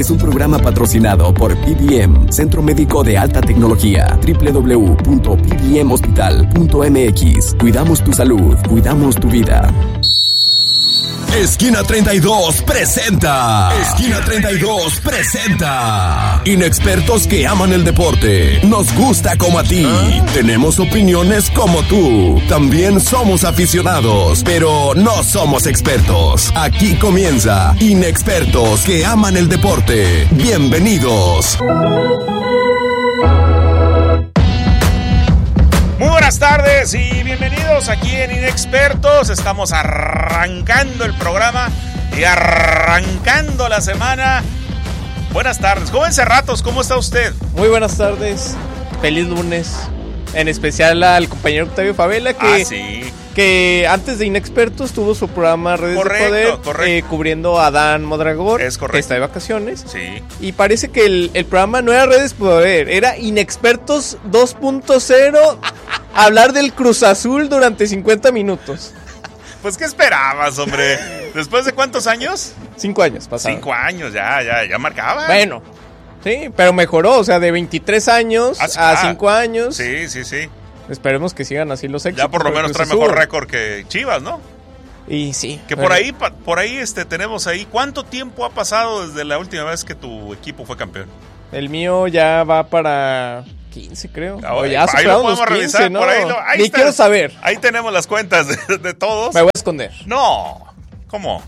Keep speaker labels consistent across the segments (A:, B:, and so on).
A: Es un programa patrocinado por PBM, Centro Médico de Alta Tecnología, www.pbmhospital.mx. Cuidamos tu salud, cuidamos tu vida.
B: Esquina 32 presenta. Esquina 32 presenta. Inexpertos que aman el deporte. Nos gusta como a ti. Tenemos opiniones como tú. También somos aficionados, pero no somos expertos. Aquí comienza Inexpertos que aman el deporte. Bienvenidos.
C: Muy buenas tardes y bienvenidos aquí en Inexpertos. Estamos arrancando el programa y arrancando la semana. Buenas tardes, joven Cerratos, ¿cómo está usted?
D: Muy buenas tardes, feliz lunes. En especial al compañero Octavio Favela que antes de Inexpertos tuvo su programa Redes de Poder, cubriendo a Dan Modragor,
C: es correcto,
D: que está de vacaciones.
C: Sí.
D: Y parece que el programa no era Redes de Poder, era Inexpertos 2.0, hablar del Cruz Azul durante 50 minutos.
C: Pues, ¿qué esperabas, hombre? ¿Después de cuántos años?
D: 5 años pasaron.
C: 5 años, ya marcaba.
D: Bueno, sí, pero mejoró, o sea, de 23 años a 5 años.
C: Sí.
D: Esperemos que sigan así los éxitos.
C: Ya por lo menos trae mejor récord que Chivas, ¿no?
D: Y sí.
C: Que por ahí tenemos ahí. ¿Cuánto tiempo ha pasado desde la última vez que tu equipo fue campeón?
D: El mío ya va para 15, creo.
C: Ya ahí lo podemos revisar, 15, ¿no? Por ahí
D: Ni está, quiero saber.
C: Ahí tenemos las cuentas de todos.
D: Me voy a esconder.
C: No. ¿Cómo?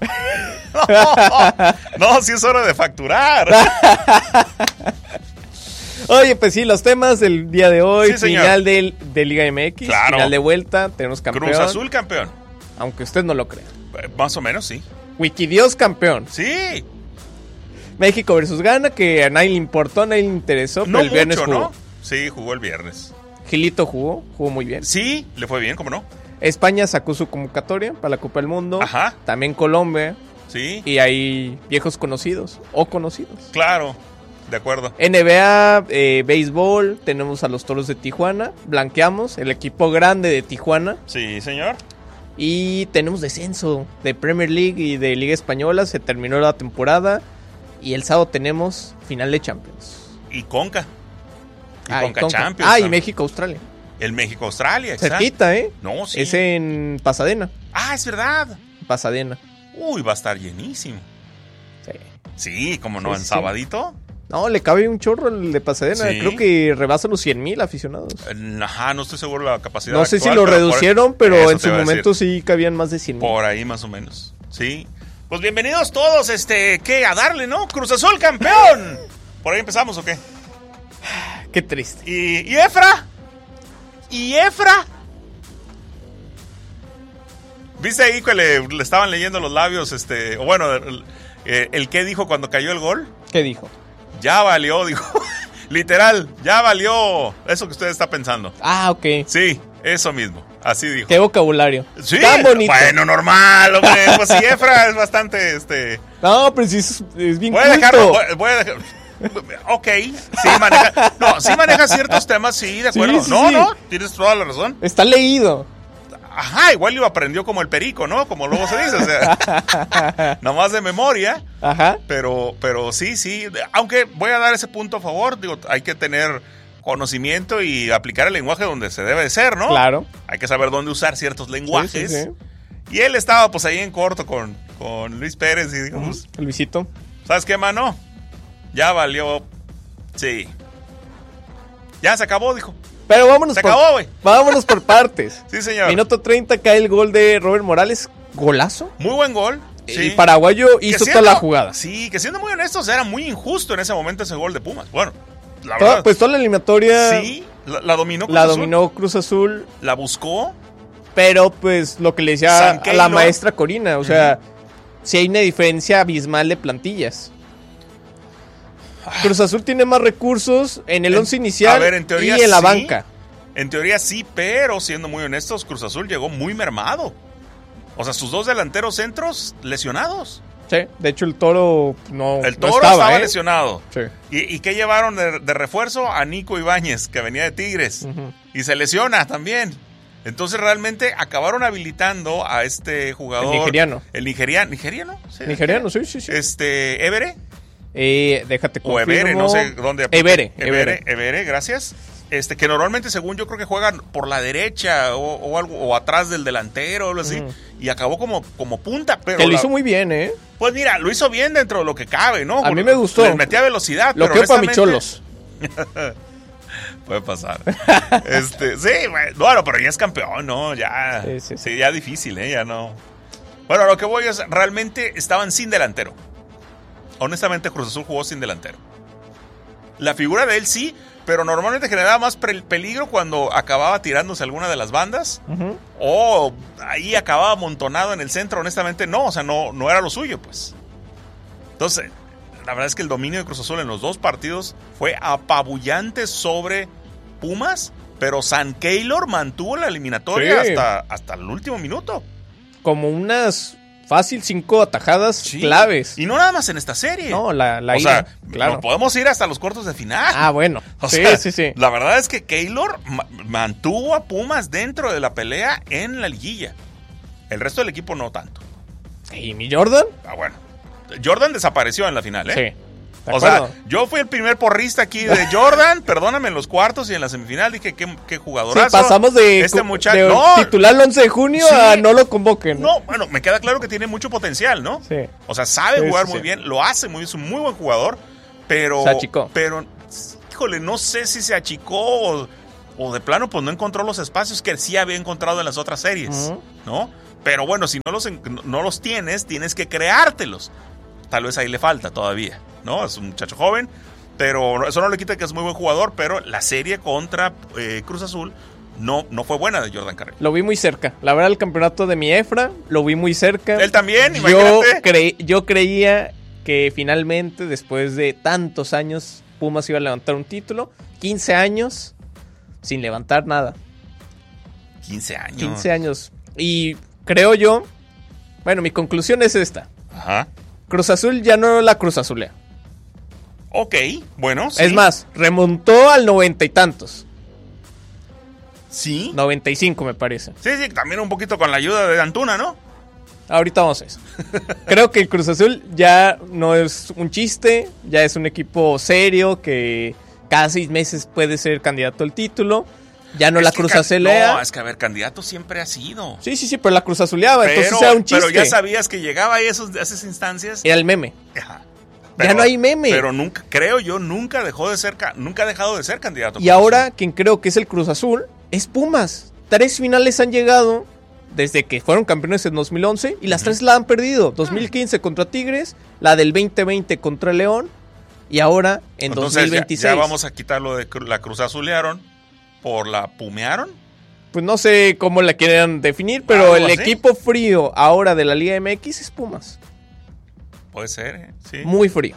C: No, sí es hora de facturar.
D: Oye, pues sí, los temas del día de hoy.
C: Sí,
D: final de Liga MX,
C: claro.
D: Final de vuelta, tenemos campeón.
C: Cruz Azul campeón.
D: Aunque usted no lo crea.
C: Más o menos, sí.
D: Wikidios campeón.
C: Sí.
D: México versus Ghana, que a nadie le importó, a nadie le interesó, pero el viernes jugó. ¿No?
C: Sí, jugó el viernes.
D: Gilito jugó muy bien.
C: Sí, le fue bien, ¿cómo no?
D: España sacó su convocatoria para la Copa del Mundo.
C: Ajá.
D: También Colombia.
C: Sí.
D: Y hay viejos conocidos o conocidos.
C: Claro, de acuerdo.
D: NBA, béisbol, tenemos a los Toros de Tijuana. Blanqueamos, el equipo grande de Tijuana.
C: Sí, señor.
D: Y tenemos descenso de Premier League y de Liga Española. Se terminó la temporada. Y el sábado tenemos final de Champions.
C: Y Conca. Conca Champions.
D: Y México-Australia.
C: El México-Australia, exacto.
D: Cerquita, ¿eh?
C: No, sí.
D: Es en Pasadena.
C: Es verdad.
D: Pasadena.
C: Uy, va a estar llenísimo. Sí, como no, en sabadito.
D: No, le cabe un chorro el de Pasadena. Sí. Creo que rebasa los 100,000 aficionados.
C: No estoy seguro de la capacidad.
D: No sé si lo reducieron, pero en su momento sí cabían más de 100,000.
C: Por ahí más o menos, sí. Pues bienvenidos todos, ¿qué? A darle, ¿no? Cruz Azul campeón. ¿Por ahí empezamos o qué?
D: Qué triste.
C: ¿Y Efra? ¿Y Efra? ¿Viste ahí que le estaban leyendo los labios, o bueno, el qué dijo cuando cayó el gol?
D: ¿Qué dijo?
C: Ya valió, dijo. Literal, ya valió eso que usted está pensando.
D: Ok.
C: Sí, eso mismo, así dijo.
D: Qué vocabulario.
C: Sí,
D: tan bonito.
C: Bueno, normal, hombre. Pues sí, Efra es bastante,
D: No, pero sí es bien
C: voy a dejar. Ok, sí maneja ciertos temas, sí, de acuerdo.
D: Sí.
C: No, tienes toda la razón.
D: Está leído.
C: Ajá, igual lo aprendió como el perico, ¿no? Como luego se dice, o sea, nomás de memoria.
D: Ajá.
C: Pero sí, aunque voy a dar ese punto a favor, digo, hay que tener conocimiento y aplicar el lenguaje donde se debe de ser, ¿no?
D: Claro.
C: Hay que saber dónde usar ciertos lenguajes.
D: Sí.
C: Y él estaba pues ahí en corto con Luis Pérez y dijo, pues,
D: el Luisito.
C: ¿Sabes qué, mano? Ya valió. Sí. Ya se acabó, dijo.
D: Pero vámonos.
C: Se acabó, güey.
D: Vámonos por partes.
C: Sí, señor.
D: Minuto 30 cae el gol de Robert Morales. Golazo.
C: Muy buen gol.
D: Sí. El paraguayo hizo toda la jugada.
C: Sí, que siendo muy honestos, era muy injusto en ese momento ese gol de Pumas. Bueno, la verdad.
D: Pues toda la eliminatoria.
C: Sí, la dominó Cruz
D: Azul.
C: La
D: dominó Cruz Azul.
C: La buscó.
D: Pero pues lo que le decía a la maestra Corina, o sea, si hay una diferencia abismal de plantillas. Cruz Azul tiene más recursos en el 11 inicial
C: en teoría,
D: y en la banca.
C: En teoría sí, pero siendo muy honestos, Cruz Azul llegó muy mermado. O sea, sus dos delanteros centros lesionados.
D: Sí, de hecho el Toro no
C: El Toro estaba lesionado.
D: Sí.
C: ¿Y qué llevaron de refuerzo? A Nico Ibáñez, que venía de Tigres. Y se lesiona también. Entonces realmente acabaron habilitando a este jugador.
D: El nigeriano.
C: El nigeriano. ¿Sí?
D: Nigeriano, sí.
C: Évere.
D: Déjate confirmo.
C: O Evere, no sé dónde.
D: Evere,
C: gracias. Que normalmente, según yo, creo que juegan por la derecha o algo, o atrás del delantero o algo así. Y acabó como punta, pero...
D: Que lo hizo muy bien, ¿eh?
C: Pues mira, lo hizo bien dentro de lo que cabe, ¿no?
D: A mí me gustó.
C: Le metía velocidad,
D: lo que para mis Cholos.
C: Puede pasar. Sí, bueno, pero ya es campeón, ¿no? Ya, sí, ya difícil, ya no. Bueno, lo que voy es, realmente estaban sin delantero. Honestamente, Cruz Azul jugó sin delantero. La figura de él sí, pero normalmente generaba más peligro cuando acababa tirándose alguna de las bandas. O ahí acababa amontonado en el centro. Honestamente, no, o sea, no era lo suyo, pues. Entonces, la verdad es que el dominio de Cruz Azul en los 2 partidos fue apabullante sobre Pumas, pero San Keylor mantuvo la eliminatoria hasta el último minuto. Como
D: unas fácil 5 atajadas claves.
C: Y no nada más en esta serie.
D: No, la
C: o sea, claro. Podemos ir hasta los cuartos de final.
D: Ah, bueno.
C: Sí. La verdad es que Keylor mantuvo a Pumas dentro de la pelea en la liguilla. El resto del equipo no tanto.
D: ¿Y mi Jordan?
C: Ah, bueno. Jordan desapareció en la final,
D: Sí.
C: O sea, yo fui el primer porrista aquí de Jordan, perdóname, en los cuartos y en la semifinal dije qué jugadorazo.
D: Sí, pasamos de titular el 11 de junio a no lo convoquen.
C: No, bueno, me queda claro que tiene mucho potencial, ¿no?
D: Sí.
C: O sea, sabe jugar muy bien, lo hace muy bien, es un muy buen jugador, pero...
D: Se achicó.
C: Pero, híjole, no sé si se achicó o de plano pues no encontró los espacios que sí había encontrado en las otras series, ¿no? Pero bueno, si no los tienes que creártelos. Tal vez ahí le falta todavía, ¿no? Es un muchacho joven, pero eso no le quita que es muy buen jugador, pero la serie contra Cruz Azul no fue buena de Jordan Carrera.
D: Lo vi muy cerca. La verdad, el campeonato de mi Efra lo vi muy cerca.
C: Él también, imagínate.
D: Yo creía que finalmente, después de tantos años, Pumas iba a levantar un título. 15 años sin levantar nada.
C: 15 años.
D: 15 años. Y creo yo, bueno, mi conclusión es esta.
C: Ajá.
D: Cruz Azul ya no la Cruz Azulea.
C: Ok, bueno, sí.
D: Es más, remontó al 90 y tantos.
C: ¿Sí?
D: 95 me parece.
C: Sí, también un poquito con la ayuda de Antuna, ¿no?
D: Ahorita vamos a eso. Creo que el Cruz Azul ya no es un chiste, ya es un equipo serio que cada 6 meses puede ser candidato al título. Ya no la Cruz Azulea.
C: No, es que a ver, candidato siempre ha sido.
D: Sí, pero la Cruz Azuleaba, entonces era un chiste.
C: Pero ya sabías que llegaba a esas instancias.
D: Era el meme.
C: Pero,
D: ya no hay meme.
C: Pero nunca, creo yo, nunca ha dejado de ser candidato.
D: Y ahora, quien creo que es el Cruz Azul, es Pumas. 3 finales han llegado desde que fueron campeones en 2011 y las 3 la han perdido. 2015 contra Tigres, la del 2020 contra León y ahora en entonces, 2026.
C: Ya vamos a quitarlo de la Cruz Azulearon. ¿Por la pumearon?
D: Pues no sé cómo la quieren definir, pero el equipo frío ahora de la Liga MX es Pumas.
C: Puede ser, sí.
D: Muy frío.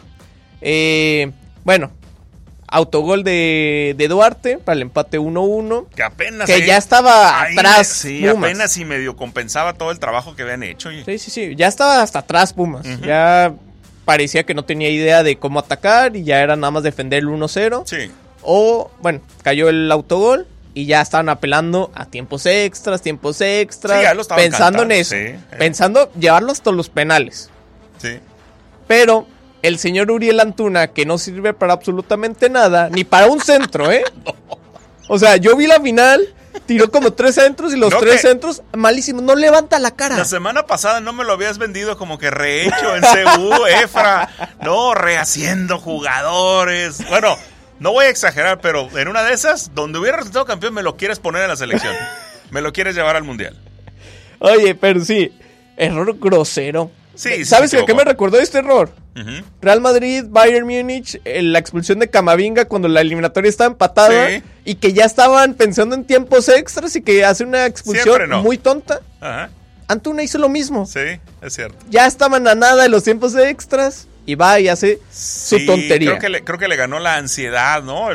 D: Bueno, autogol de Duarte para el empate 1-1.
C: Que apenas...
D: Que ya estaba atrás
C: sí,
D: Pumas.
C: Apenas y medio compensaba todo el trabajo que habían hecho.
D: Sí. Ya estaba hasta atrás Pumas. Ya parecía que no tenía idea de cómo atacar y ya era nada más defender el 1-0.
C: Sí.
D: O, bueno, cayó el autogol y ya estaban apelando a tiempos extras,
C: sí, ya lo
D: pensando en eso, pensando llevarlo hasta los penales.
C: Sí.
D: Pero el señor Uriel Antuna, que no sirve para absolutamente nada, ni para un centro,
C: No.
D: O sea, yo vi la final, tiró como 3 centros y los 3 centros, malísimos, no levanta la cara.
C: La semana pasada no me lo habías vendido como que rehecho en CU, Efra, no, rehaciendo jugadores, bueno... No voy a exagerar, pero en una de esas, donde hubiera resultado campeón, me lo quieres poner en la selección. Me lo quieres llevar al mundial.
D: Oye, pero sí, error grosero.
C: Sí,
D: ¿Sabes a qué me recordó este error? Real Madrid, Bayern Múnich, la expulsión de Camavinga cuando la eliminatoria estaba empatada y que ya estaban pensando en tiempos extras y que hace una expulsión muy tonta.
C: Ajá.
D: Antuna hizo lo mismo.
C: Sí, es cierto.
D: Ya estaban a nada de los tiempos extras. Y va y hace su tontería.
C: Creo que le ganó la ansiedad, ¿no?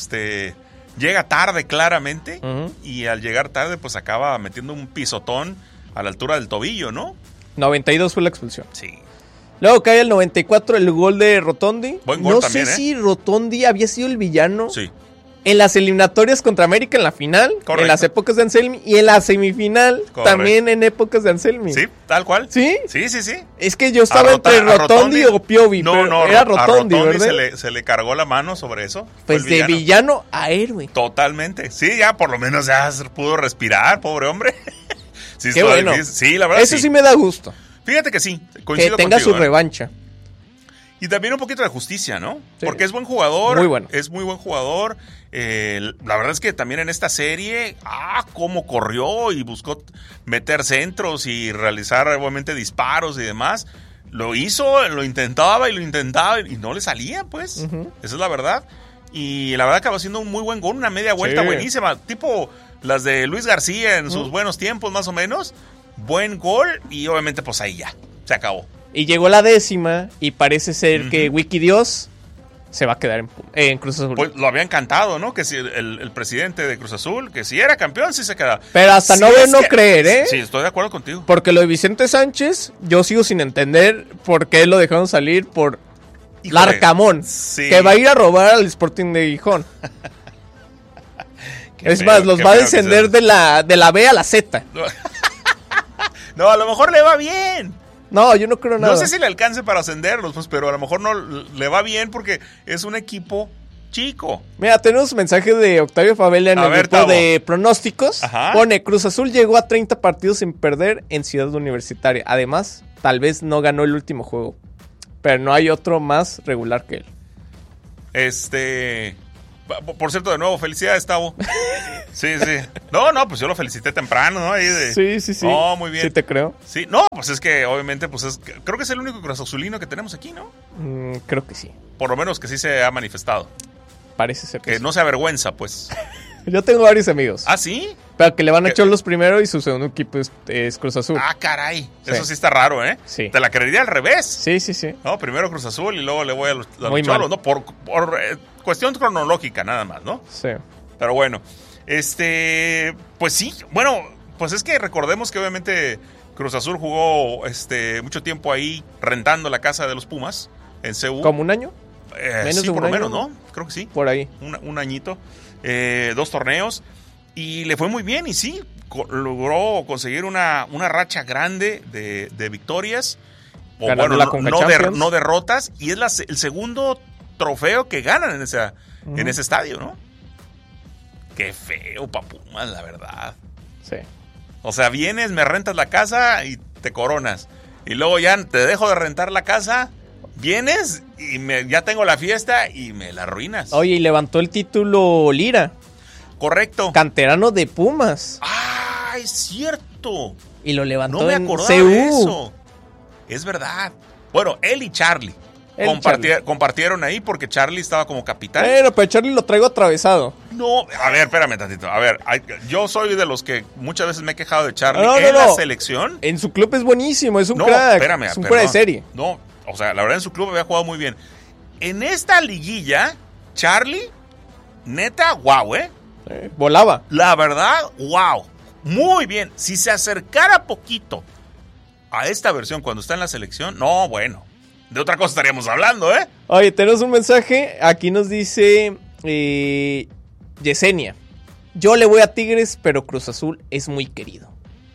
C: Llega tarde claramente y al llegar tarde pues acaba metiendo un pisotón a la altura del tobillo, ¿no?
D: 92 fue la expulsión.
C: Sí.
D: Luego cae el 94 el gol de Rotondi.
C: Buen gol también,
D: No sé si Rotondi había sido el villano.
C: Sí.
D: en las eliminatorias contra América en la final, correcto, en las épocas de Anselmi, y en la semifinal, correcto, también en épocas de Anselmi.
C: Sí, tal cual.
D: ¿Sí?
C: Sí.
D: Es que yo estaba entre Rotondi o Piovi, pero era Rotondi, ¿verdad?
C: Se le cargó la mano sobre eso.
D: Pues de villano a héroe.
C: Totalmente. Sí, ya por lo menos ya pudo respirar, pobre hombre. Sí,
D: qué bueno.
C: Sí, la verdad.
D: Eso sí me da gusto.
C: Fíjate que sí, coincido
D: que tenga
C: contigo,
D: su revancha.
C: Y también un poquito de justicia, ¿no?
D: Sí.
C: Porque es buen jugador.
D: Muy bueno.
C: Es muy buen jugador. La verdad es que también en esta serie, cómo corrió y buscó meter centros y realizar obviamente disparos y demás. Lo hizo, lo intentaba y no le salía, pues. Uh-huh. Esa es la verdad. Y la verdad acabó siendo un muy buen gol, una media vuelta buenísima. Tipo las de Luis García en sus buenos tiempos, más o menos. Buen gol y obviamente pues ahí ya, se acabó.
D: Y llegó la 10ª y parece ser que Wikidios se va a quedar en Cruz Azul.
C: Pues lo había encantado, ¿no? Que si el presidente de Cruz Azul, que si era campeón, sí se quedaba.
D: Pero hasta no creer, ¿eh?
C: Sí, estoy de acuerdo contigo.
D: Porque lo de Vicente Sánchez, yo sigo sin entender por qué lo dejaron salir por Larcamón, que va a ir a robar al Sporting de Gijón. Es más, los va a descender de la B a la Z.
C: No, a lo mejor le va bien.
D: No, yo no creo nada.
C: No sé si le alcance para ascenderlos, pues, pero a lo mejor no le va bien porque es un equipo chico.
D: Mira, tenemos un mensaje de Octavio Favela en el grupo de pronósticos.
C: Ajá.
D: Pone, Cruz Azul llegó a 30 partidos sin perder en Ciudad Universitaria. Además, tal vez no ganó el último juego, pero no hay otro más regular que él.
C: Por cierto, de nuevo, felicidades, Tavo. Sí. No, pues yo lo felicité temprano, ¿no?
D: Sí.
C: No, muy bien.
D: Sí, te creo.
C: Sí, no, pues es que obviamente, creo que es el único Cruz Azulino que tenemos aquí, ¿no?
D: Creo que sí.
C: Por lo menos que sí se ha manifestado.
D: Parece ser
C: que no se avergüenza, pues.
D: Yo tengo varios amigos.
C: ¿Ah, sí?
D: Pero que le van a Cholos primero y su segundo equipo es Cruz Azul.
C: Ah, caray. Sí. Eso sí está raro, ¿eh?
D: Sí.
C: Te la creería al revés.
D: Sí.
C: No, primero Cruz Azul y luego le voy a los
D: mal.
C: Cholos, ¿no? Por cuestión cronológica, nada más, ¿no?
D: Sí.
C: Pero bueno, pues sí. Bueno, pues es que recordemos que obviamente Cruz Azul jugó mucho tiempo ahí rentando la casa de los Pumas en CU.
D: ¿Como un año?
C: Menos de un año, ¿no? Creo que sí.
D: Por ahí.
C: Un añito. 2 torneos. Y le fue muy bien. Y sí, logró conseguir una racha grande de victorias. O
D: ganando
C: bueno, no derrotas. Y es el segundo trofeo que ganan en ese estadio, ¿no? Qué feo pa' Pumas, la verdad.
D: Sí.
C: O sea, vienes, me rentas la casa y te coronas. Y luego ya te dejo de rentar la casa, vienes y ya tengo la fiesta y me la arruinas.
D: Oye, y levantó el título Lira.
C: Correcto.
D: Canterano de Pumas.
C: ¡Ah, es cierto!
D: Y lo levantó
C: no me
D: en
C: acordaba
D: CU.
C: de eso. Es verdad. Bueno, él y Charlie compartieron ahí porque Charlie estaba como capitán.
D: Pero Charlie lo traigo atravesado.
C: No, a ver, espérame tantito. A ver, yo soy de los que muchas veces me he quejado de Charlie en la selección.
D: En su club es buenísimo, es un crack.
C: Espérame,
D: es un fuera de serie.
C: No, o sea, la verdad en su club había jugado muy bien. En esta liguilla, Charlie, neta, guau,
D: volaba.
C: La verdad, guau. Muy bien. Si se acercara poquito a esta versión cuando está en la selección, no, bueno. De otra cosa estaríamos hablando, ¿eh?
D: Oye, tenemos un mensaje. Aquí nos dice Yesenia. Yo le voy a Tigres, pero Cruz Azul es muy querido.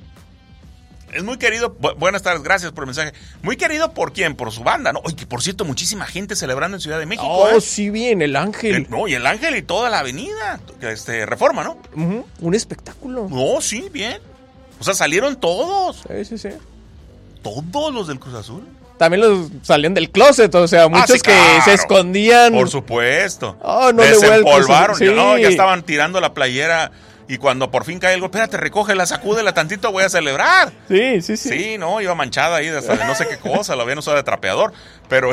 C: Es muy querido. Buenas tardes, gracias por el mensaje. Muy querido por quién, por su banda, ¿no? Oye, que por cierto, muchísima gente celebrando en Ciudad de México.
D: Oh, sí, bien, el Ángel.
C: Y el Ángel y toda la avenida. Reforma, ¿no?
D: Un espectáculo.
C: No, sí, bien. O sea, salieron todos.
D: Sí.
C: Todos los del Cruz Azul.
D: También los salieron del closet, o sea, muchos que se escondían.
C: Por supuesto.
D: Oh, no
C: desempolvaron, ya estaban tirando la playera y cuando por fin cae el gol, espérate, recógela, sacúdela tantito, voy a celebrar.
D: Sí.
C: Sí, no, iba manchada ahí de no sé qué cosa, la habían usado de trapeador, pero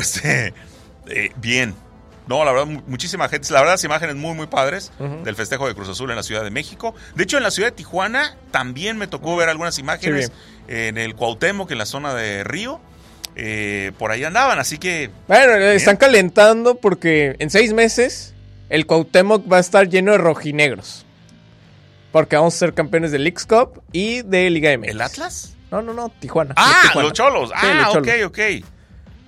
C: bien. No, la verdad, muchísima gente. La verdad, las imágenes muy, muy padres del festejo de Cruz Azul en la Ciudad de México. De hecho, en la ciudad de Tijuana también me tocó ver algunas imágenes en el Cuauhtémoc, en la zona de Río. Por ahí andaban, así que...
D: Bueno, están calentando porque en 6 meses el Cuauhtémoc va a estar lleno de rojinegros. Porque vamos a ser campeones del Leagues Cup y de Liga MX.
C: ¿El Atlas?
D: No, Tijuana.
C: Ah,
D: Tijuana.
C: los Cholos.
D: Sí, los Cholos.
C: Ok.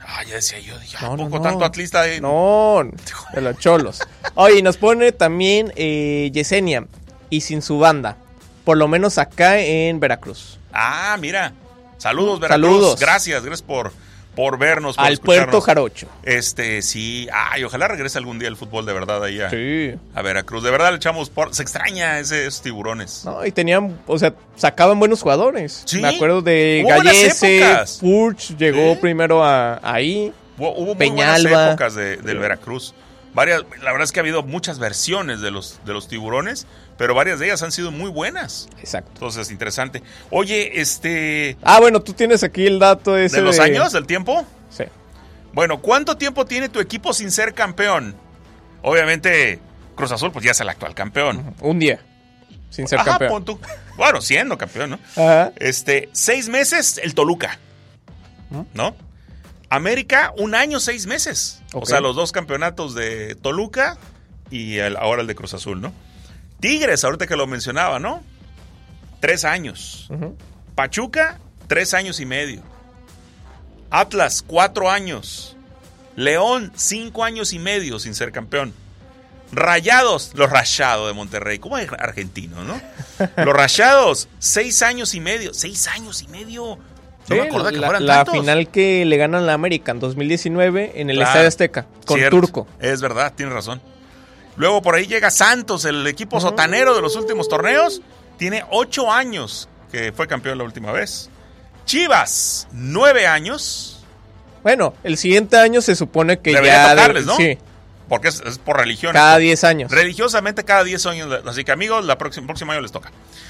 C: Ya decía yo, dije, ¿a poco tanto atlista?
D: De los Cholos. Oye, nos pone también Yesenia, y sin su banda, por lo menos acá en Veracruz.
C: Mira, saludos Veracruz. Saludos. Gracias por vernos. Por
D: al Puerto Jarocho.
C: Sí. Y ojalá regrese algún día el fútbol de verdad ahí a Veracruz. De verdad le echamos se extraña esos tiburones.
D: No, y tenían, sacaban buenos jugadores.
C: ¿Sí?
D: Me acuerdo de Gallese, Furch llegó primero ahí.
C: Hubo muy buenas épocas del Veracruz. La verdad es que ha habido muchas versiones de los tiburones, pero varias de ellas han sido muy buenas.
D: Exacto.
C: Entonces, interesante. Oye,
D: bueno, tú tienes aquí el dato ese
C: ¿de los años, del tiempo?
D: Sí.
C: Bueno, ¿cuánto tiempo tiene tu equipo sin ser campeón? Obviamente, Cruz Azul, pues ya es el actual campeón.
D: Un día sin ser campeón.
C: Pon tú. Bueno, siendo campeón, ¿no?
D: Ajá.
C: 6 meses el Toluca, ¿no? América, 1 año, 6 meses. Okay. O sea, los 2 campeonatos de Toluca y ahora el de Cruz Azul, ¿no? Tigres, ahorita que lo mencionaba, ¿no? 3 años. Pachuca, 3 años y medio. Atlas, 4 años. León, 5 años y medio sin ser campeón. Rayados, los Rayados de Monterrey, como es argentino, ¿no? Los Rayados, 6 años y medio. 6 años y medio. No me acordaba que fueran
D: la
C: tantos.
D: final que le ganan a la América en 2019 en el Estadio Azteca, con Turco.
C: Es verdad, tienes razón. Luego por ahí llega Santos, el equipo sotanero de los últimos torneos. Tiene 8 años que fue campeón la última vez. Chivas, 9 años.
D: Bueno, el siguiente año se supone que
C: debería tocarles, ¿no?
D: Sí.
C: Porque es por religión.
D: Cada 10 años.
C: Religiosamente cada 10 años. Así que amigos, el próximo año les toca.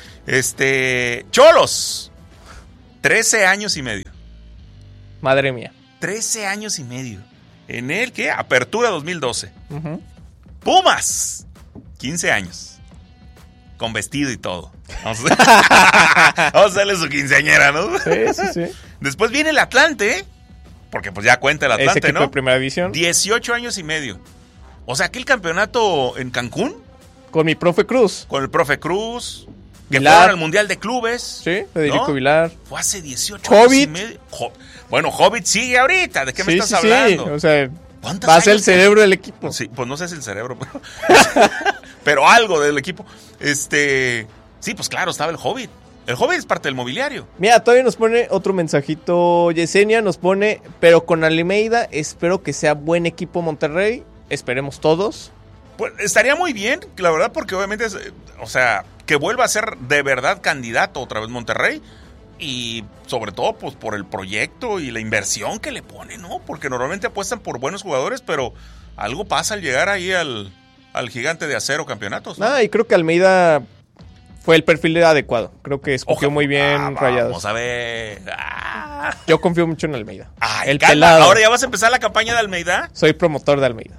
C: Cholos, 13 años y medio.
D: Madre mía.
C: 13 años y medio. En el que Apertura 2012. Pumas, 15 años. Con vestido y todo. Vamos a hacerle su quinceañera, ¿no?
D: Sí.
C: Después viene el Atlante, porque pues ya cuenta el Atlante,
D: ese equipo,
C: ¿no?
D: De primera división.
C: 18 años y medio. O sea, aquel campeonato en Cancún.
D: Con mi profe Cruz.
C: Con el profe Cruz. Que
D: Vilar.
C: fueron al Mundial de Clubes.
D: Sí, Federico Vilar.
C: Fue hace 18 años y medio. Bueno, Hobbit sigue ahorita. ¿De qué me estás hablando?
D: Sí, o sea, va a ser el cerebro del equipo.
C: Sí, pues no sé si el cerebro, pero algo del equipo. Sí, pues claro, estaba el Hobbit. El Hobbit es parte del mobiliario.
D: Mira, todavía nos pone otro mensajito Yesenia, nos pone, pero con Almeida espero que sea buen equipo Monterrey, esperemos todos.
C: Pues estaría muy bien, la verdad, porque obviamente, que vuelva a ser de verdad candidato otra vez Monterrey. Y sobre todo, pues por el proyecto y la inversión que le pone, ¿no? Porque normalmente apuestan por buenos jugadores, pero algo pasa al llegar ahí al gigante de acero campeonatos, ¿no?
D: Y creo que Almeida fue el perfil adecuado. Creo que escogió muy bien Rayados.
C: Vamos a ver.
D: Yo confío mucho en Almeida.
C: El pelado. ¿Ahora ya vas a empezar la campaña de Almeida?
D: Soy promotor de Almeida.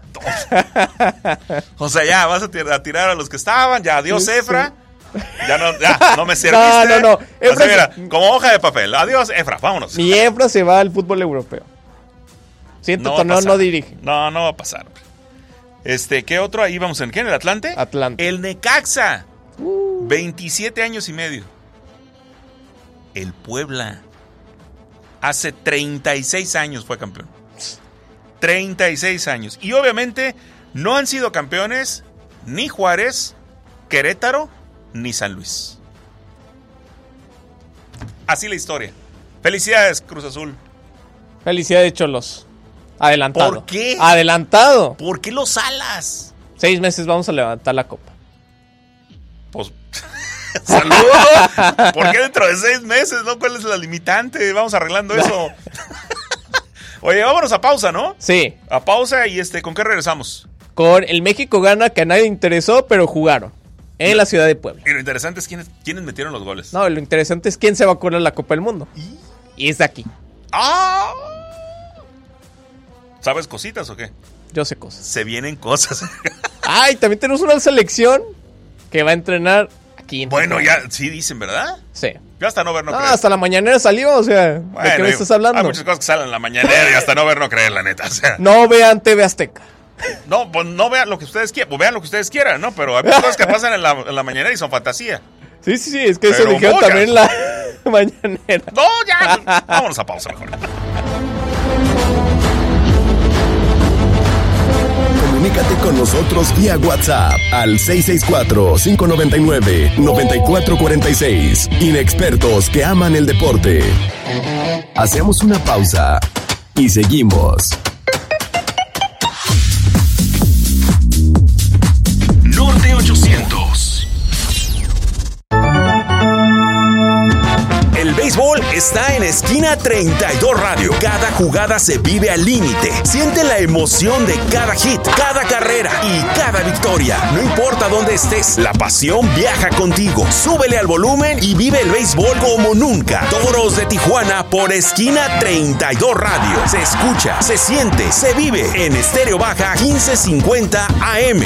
C: O sea, ya vas a tirar a los que estaban. Ya, adiós, Efra. Ya no me serviste.
D: No.
C: Efra, mira, como hoja de papel. Adiós, Efra, vámonos.
D: Mi Efra se va al fútbol europeo. Siento que no dirige.
C: No va a pasar. ¿Qué otro? Ahí vamos ¿en qué? ¿En el Atlante?
D: Atlante.
C: El Necaxa. 27 años y medio. El Puebla. Hace 36 años fue campeón. 36 años. Y obviamente no han sido campeones ni Juárez, Querétaro, ni San Luis. Así la historia. Felicidades, Cruz Azul.
D: Felicidades, Cholos. Adelantado.
C: ¿Por qué?
D: Adelantado.
C: ¿Por qué los alas?
D: 6 meses vamos a levantar la copa.
C: Pues, saludos. ¿Por qué dentro de 6 meses, no? ¿Cuál es la limitante? Vamos arreglando eso. Oye, vámonos a pausa, ¿no?
D: Sí.
C: A pausa y ¿con qué regresamos?
D: Con el México gana, que a nadie interesó, pero jugaron. En la ciudad de Puebla.
C: Y lo interesante es quiénes metieron los goles.
D: No, lo interesante es quién se va a cobrar la Copa del Mundo. Y es de aquí.
C: ¿Sabes cositas o qué?
D: Yo sé cosas.
C: Se vienen cosas.
D: También tenemos una selección que va a entrenar aquí.
C: Bueno, ya sí dicen, ¿verdad?
D: Sí.
C: Yo hasta no ver, no creer.
D: Hasta la mañanera salió, o sea, ¿de qué me estás hablando?
C: Hay muchas cosas que salen en la mañanera y hasta no ver, no creer, la neta. O sea.
D: No vean TV Azteca.
C: No, pues no vean lo que ustedes quieran, pues vean lo que ustedes quieran, ¿no? Pero hay cosas que pasan en la mañanera y son fantasía.
D: Sí, es que eso dijeron también en la mañanera.
C: No, ya, vámonos a pausa mejor.
B: Comunícate con nosotros vía WhatsApp al 664-599-9446. Inexpertos que aman el deporte. Hacemos una pausa y seguimos. Norte 800.
E: El béisbol está en Esquina 32 Radio. Cada jugada se vive al límite. Siente la emoción de cada hit, cada carrera y cada victoria. No importa dónde estés, la pasión viaja contigo. Súbele al volumen y vive el béisbol como nunca. Toros de Tijuana por Esquina 32 Radio. Se escucha, se siente, se vive en Estéreo Baja 1550 AM.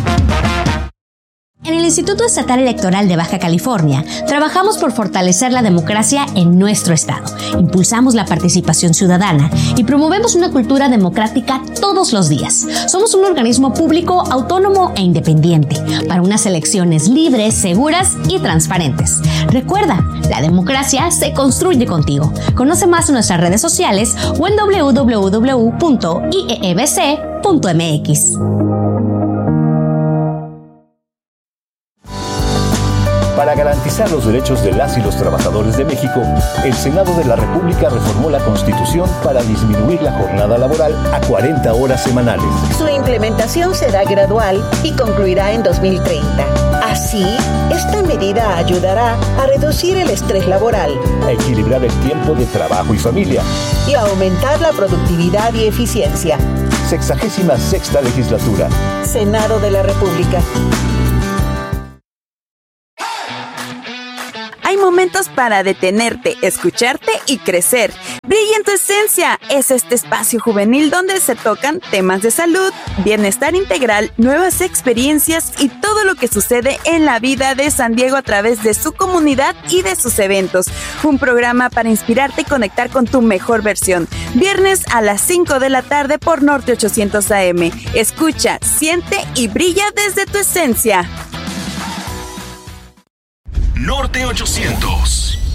F: En el Instituto Estatal Electoral de Baja California, trabajamos por fortalecer la democracia en nuestro estado. Impulsamos la participación ciudadana y promovemos una cultura democrática todos los días. Somos un organismo público, autónomo e independiente para unas elecciones libres, seguras y transparentes. Recuerda, la democracia se construye contigo. Conoce más en nuestras redes sociales o en www.iebc.mx.
G: Para garantizar los derechos de las y los trabajadores de México, el Senado de la República reformó la Constitución para disminuir la jornada laboral a 40 horas semanales.
H: Su implementación será gradual y concluirá en 2030. Así, esta medida ayudará a reducir el estrés laboral,
G: a equilibrar el tiempo de trabajo y familia
H: y a aumentar la productividad y eficiencia.
G: 66ª Legislatura.
H: Senado de la República.
I: Hay momentos para detenerte, escucharte y crecer. Brilla en tu esencia. Es este espacio juvenil donde se tocan temas de salud, bienestar integral, nuevas experiencias y todo lo que sucede en la vida de San Diego a través de su comunidad y de sus eventos. Un programa para inspirarte y conectar con tu mejor versión. Viernes a las 5 de la tarde por Norte 800 AM. Escucha, siente y brilla desde tu esencia.
B: Norte 800.